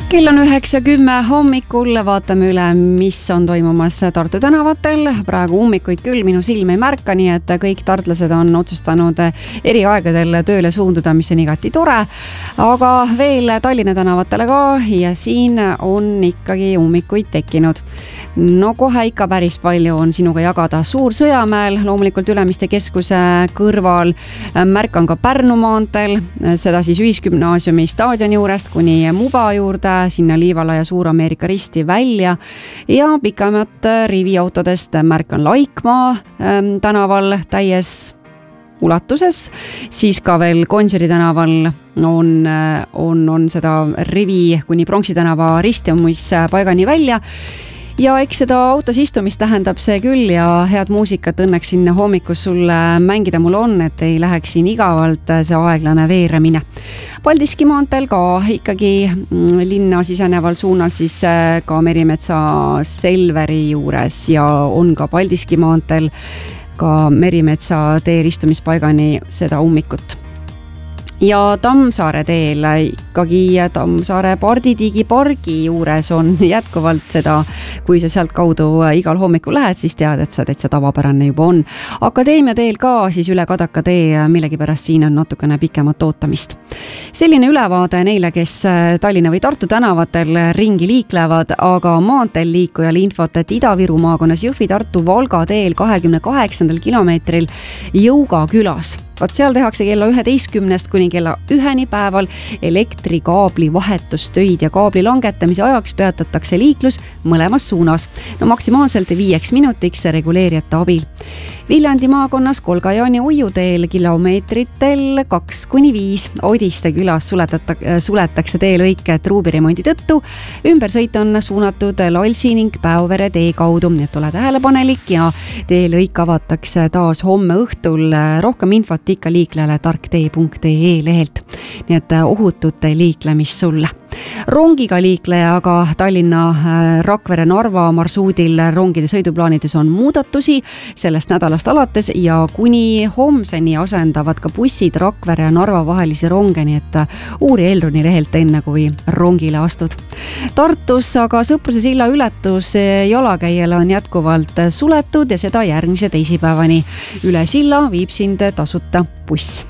Kell on 9:10 hommikul, vaatame üle, mis on toimumas Tartu tänavatel. Praegu ummikuid küll minu silm ei märka, nii et kõik tartlased on otsustanud eri aegadel tööle suunduda, mis on igati tore. Aga veel Tallinna tänavatele ka ja siin on ikkagi ummikuid tekkinud. No kohe ikka päris palju on sinuga jagada Suur-Sõjamäel, loomulikult Ülemiste keskuse kõrval. Märkan ka Pärnu maanteel, seda siis Ühisgümnaasiumi staadioni juurest kuni Muba juurde, sinna Liivala ja Suur-Ameerika risti välja ja pikemat riviautodest märkan Laikmaa tänaval täies ulatuses, siis ka veel Gonsiori tänaval on seda rivi kuni Pronksi tänava ristiumis paigani välja. Ja eks seda autos istumist tähendab see küll ja head muusikat õnneks siin hommikus sulle mängida mul on, et ei läheks siin igavalt see aeglane veeremine. Paldiski maanteel ka ikkagi linna siseneval suunal siis ka Merimetsa Selveri juures ja on ka Paldiski maanteel ka Merimetsa tee istumispaigani seda ummikut. Ja Tammsaare teel ikkagi Tammsaare Parditiigi pargi juures on jätkuvalt seda, kui sa sealt kaudu igal hommikul lähed, siis tead, et see täitsa tavapärane juba on. Akadeemia teel ka siis üle Kadaka tee, millegipärast siin on natukene pikemat ootamist. Selline ülevaade neile, kes Tallinna või Tartu tänavatel ringi liiklevad, aga maanteel liikujal infot, et Ida-Viru maakonnas Jõhvi-Tartu Valga teel 28. kilomeetril Jõuga külas. Vaat seal tehakse kella 11 kuni kella 1 päeval elektrikaabli vahetustöid ja kaabli langetamise ajaks peatatakse liiklus mõlemas suunas. No maksimaalselt 5 minutiks reguleerijate abil. Viljandi maakonnas Kolga-Jaani Oiu teel kilomeetritel 2-5. Odiste külas suletakse teelõike truubiremondi tõttu. Ümbersõit on suunatud Lalsi ning Päovere tee kaudu, et ole tähelepanelik ja teelõik avatakse taas homme õhtul. Rohkem infot ikka liiklejale tarktee.ee lehelt. Nii et ohutut liiklemist sulle. Rongiga liikleja aga Tallinna Rakvere-Narva marsuudil rongide sõiduplaanides on muudatusi sellest nädalast alates ja kuni homseni asendavad ka bussid Rakvere ja Narva vahelisi ronge, nii et uuri Elroni lehelt enne kui rongile astud. Tartus aga Sõpruse silla ületus jalakäijale on jätkuvalt suletud ja seda järgmise teisipäevani. Üle silla viib sind tasuta buss.